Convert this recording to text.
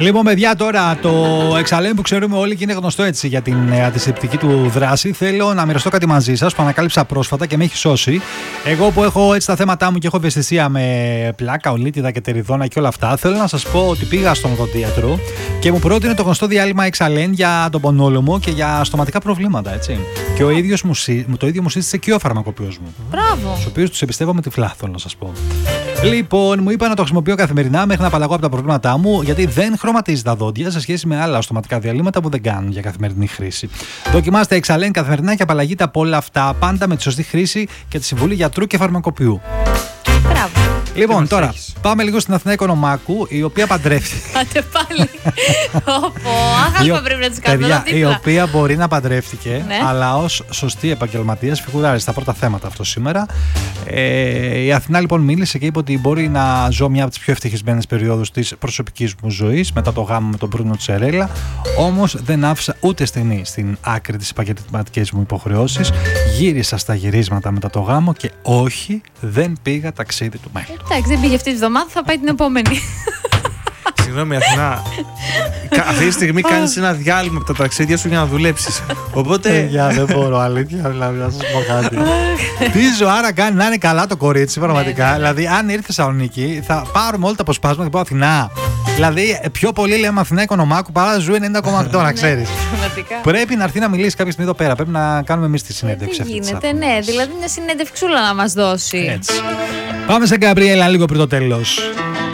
Λοιπόν, παιδιά, τώρα το εξαλέν που ξέρουμε όλοι και είναι γνωστό έτσι για την αντισηπτική του δράση. Θέλω να μοιραστώ κάτι μαζί σας που ανακάλυψα πρόσφατα και με έχει σώσει. Εγώ που έχω έτσι τα θέματα μου και έχω ευαισθησία με πλάκα, ολίτιδα και τεριδόνα και όλα αυτά, θέλω να σας πω ότι πήγα στον οδοντίατρο και μου πρότεινε το γνωστό διάλειμμα εξαλέν για τον πονόλωμο και για στοματικά προβλήματα, έτσι. Και το ίδιο μου σύστησε και ο φαρμακοποιός μου. Μπράβο. Στους οποίους τους εμπιστεύομαι τυφλά, θέλω να σας πω. Λοιπόν, μου είπα να το χρησιμοποιώ καθημερινά μέχρι να απαλλαγώ από τα προβλήματά μου, γιατί δεν χρωματίζει τα δόντια σε σχέση με άλλα στοματικά διαλύματα που δεν κάνουν για καθημερινή χρήση. Δοκιμάστε εξαλέν καθημερινά και απαλλαγείτε από όλα αυτά, πάντα με τη σωστή χρήση και τη συμβουλή γιατρού και φαρμακοποιού. Μπράβο. Λοιπόν, τώρα πάμε λίγο στην Αθηνά Οικονομάκου, η οποία παντρεύτηκε. Άντε πάλι. Άχαλμα πρέπει να τις κάνουμε. Η οποία μπορεί να παντρεύτηκε, Ναι. αλλά ως σωστή επαγγελματίας φιγουράρει στα πρώτα θέματα αυτό σήμερα. Η Αθηνά λοιπόν μίλησε και είπε ότι μπορεί να ζω μια από τις πιο ευτυχισμένες περιόδους της προσωπικής μου ζωής μετά το γάμο με τον Μπρούνο Τσερέλα. Όμως δεν άφησα ούτε στιγμή στην άκρη της επαγγελματικής μου υποχρεώσεις. Γύρισα στα γυρίσματα μετά το γάμο και όχι, δεν πήγα ταξίδι του μέλλον. Εντάξει, δεν πήγε αυτή τη βδομάδα, θα πάει την επόμενη. Συγγνώμη, Αθηνά. Αυτή τη στιγμή κάνεις ένα διάλειμμα από τα ταξίδια σου για να δουλέψεις. Οπότε. Δεν μπορώ, αλήθεια, δηλαδή, να σας πω κάτι. Τι ζωάρα κάνει να είναι καλά το κορίτσι, πραγματικά. Ναι. Δηλαδή, αν ήρθε Θεσσαλονίκη, θα πάρουμε όλα τα αποσπάσματα και πω Αθηνά. Δηλαδή, πιο πολύ λέμε Αθηνά Οικονομάκου παρά Ζου 90,8, να ξέρεις. Πραγματικά. Πρέπει να έρθει να μιλήσει κάποια στιγμή εδώ πέρα. Πρέπει να κάνουμε εμείς τη συνέντευξη Τι αυτή. της γίνεται, Αθηνάς. ναι, δηλαδή μια συνέντευξούλα να μας δώσει. Έτσι. Πάμε σε Γκαμπριέλα λίγο πριν το τέλος.